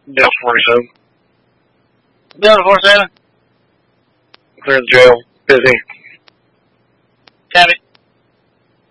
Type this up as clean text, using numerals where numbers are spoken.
Down 47. Down to 47. Clear the jail. Busy. Tabby.